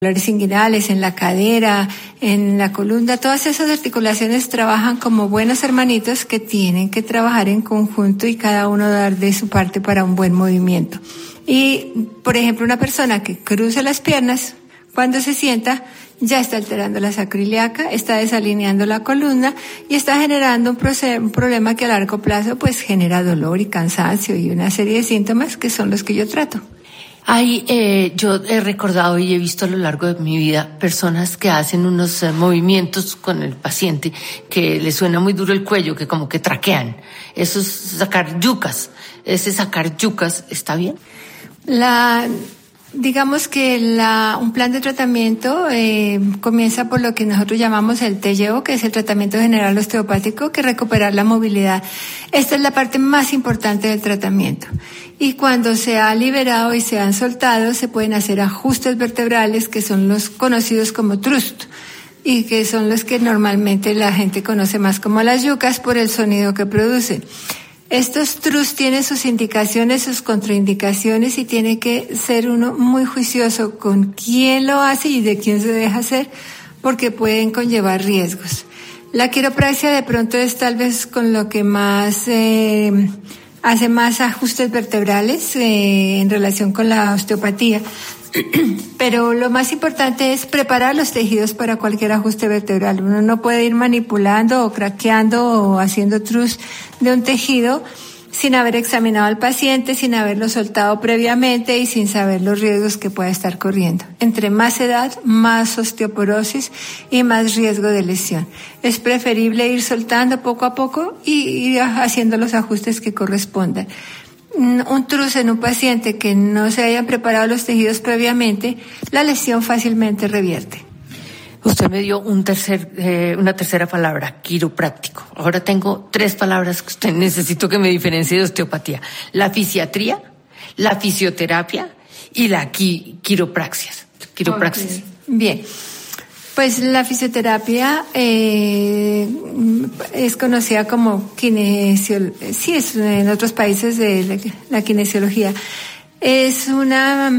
inguinales, en la cadera, en la columna, todas esas articulaciones trabajan como buenos hermanitos que tienen que trabajar en conjunto y cada uno dar de su parte para un buen movimiento. Y, por ejemplo, una persona que cruza las piernas, cuando se sienta, ya está alterando la sacroiliaca, está desalineando la columna y está generando un problema que a largo plazo pues genera dolor y cansancio y una serie de síntomas que son los que yo trato. Yo he recordado y he visto a lo largo de mi vida personas que hacen unos movimientos con el paciente que le suena muy duro el cuello, que como que traquean. Eso es sacar yucas. Ese sacar yucas, ¿está bien? Digamos que un plan de tratamiento comienza por lo que nosotros llamamos el TGO, que es el tratamiento general osteopático, que es recuperar la movilidad. Esta es la parte más importante del tratamiento. Y cuando se ha liberado y se han soltado, se pueden hacer ajustes vertebrales, que son los conocidos como trust, y que son los que normalmente la gente conoce más como las yucas por el sonido que producen. Estos trust tienen sus indicaciones, sus contraindicaciones y tiene que ser uno muy juicioso con quién lo hace y de quién se deja hacer, porque pueden conllevar riesgos. La quiropraxia de pronto es tal vez con lo que más hace más ajustes vertebrales en relación con la osteopatía. Pero lo más importante es preparar los tejidos para cualquier ajuste vertebral. Uno no puede ir manipulando o craqueando o haciendo trust de un tejido sin haber examinado al paciente, sin haberlo soltado previamente y sin saber los riesgos que pueda estar corriendo. Entre más edad, más osteoporosis y más riesgo de lesión. Es preferible ir soltando poco a poco y ir haciendo los ajustes que correspondan. Un trus en un paciente que no se hayan preparado los tejidos previamente, la lesión fácilmente revierte. Usted me dio una tercera palabra, quiropráctico. Ahora tengo 3 palabras que usted necesito que me diferencie de osteopatía. La fisiatría, la fisioterapia y la quiropraxia. Okay. Bien. Pues la fisioterapia es conocida como sí, es en otros países de la kinesiología. Es una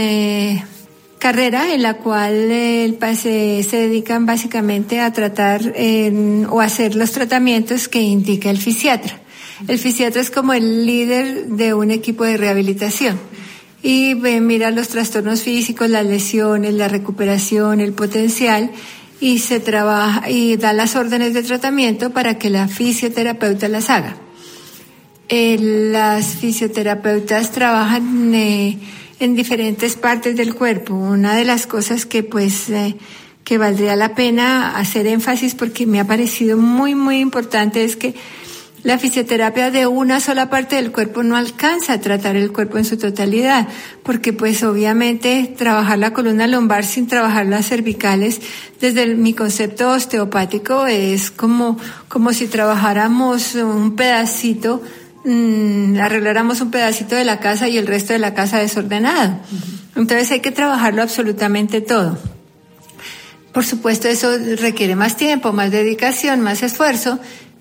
carrera en la cual se dedican básicamente a tratar o hacer los tratamientos que indica el fisiatra. El fisiatra es como el líder de un equipo de rehabilitación. Y mira los trastornos físicos, las lesiones, la recuperación, el potencial, y se trabaja y da las órdenes de tratamiento para que la fisioterapeuta las haga. Las fisioterapeutas trabajan en diferentes partes del cuerpo. Una de las cosas que que valdría la pena hacer énfasis porque me ha parecido muy, muy importante es que la fisioterapia de una sola parte del cuerpo no alcanza a tratar el cuerpo en su totalidad, porque pues obviamente trabajar la columna lumbar sin trabajar las cervicales, desde mi concepto osteopático, es como si trabajáramos un pedacito, arregláramos un pedacito de la casa y el resto de la casa desordenado. Entonces hay que trabajarlo absolutamente todo. Por supuesto, eso requiere más tiempo, más dedicación, más esfuerzo.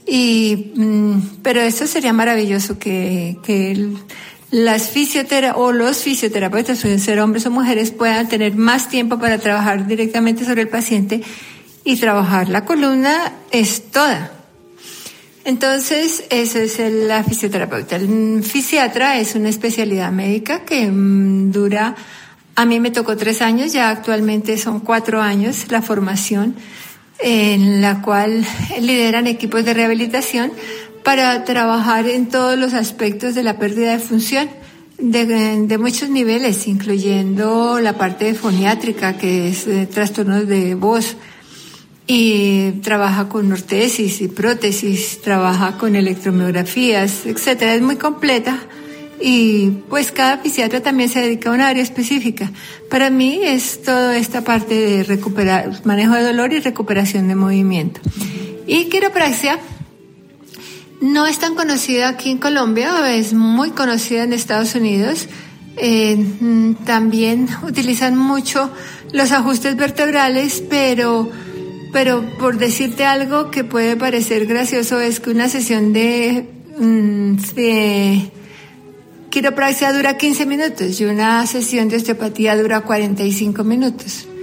Pero esto sería maravilloso que los fisioterapeutas, pueden ser hombres o mujeres, puedan tener más tiempo para trabajar directamente sobre el paciente y trabajar la columna es toda. Entonces, eso es la fisioterapeuta. El fisiatra es una especialidad médica que dura, a mí me tocó 3 años, ya actualmente son 4 años la formación, en la cual lideran equipos de rehabilitación para trabajar en todos los aspectos de la pérdida de función de muchos niveles, incluyendo la parte foniátrica, que es trastornos de voz, y trabaja con ortesis y prótesis, trabaja con electromiografías, etcétera. Es muy completa. Y pues cada fisiatra también se dedica a una área específica. Para mí es toda esta parte de recuperar, manejo de dolor y recuperación de movimiento. Y quiropraxia no es tan conocida aquí en Colombia, es muy conocida en Estados Unidos. También utilizan mucho los ajustes vertebrales, pero por decirte algo que puede parecer gracioso, es que una sesión de quiropraxia dura 15 minutos y una sesión de osteopatía dura 45 minutos.